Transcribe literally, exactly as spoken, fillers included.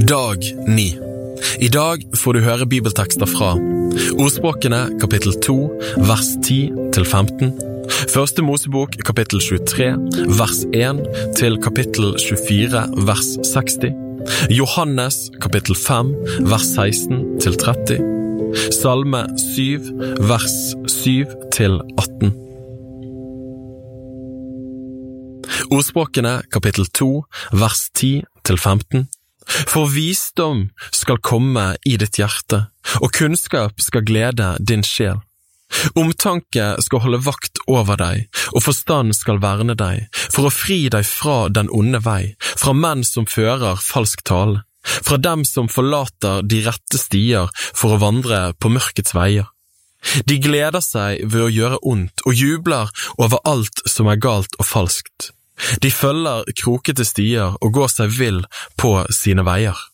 Dag ni. I dag får du høre bibeltekster fra Ordspråkene kapittel to, vers ti til femten, Første Mosebok kapittel tjuetre, vers en til kapittel tjuefire, vers seksti, Johannes kapittel fem, vers seksten til tretti, Salme syv, vers syv til atten. Ordspråkene kapittel to, vers ti til femten. For visdom skal komme i ditt hjerte, og kunnskap skal glede din sjel. Omtanke skal holde vakt over deg, og forstand skal verne deg, for å fri deg fra den onde vei, fra menn som fører falsk tale, fra dem som forlater de rette stier for å vandre på mørkets veier. De gleder seg ved å gjøre ondt, og jubler over alt som er galt og falskt. De følger krokete stier og går seg vill på sine veier.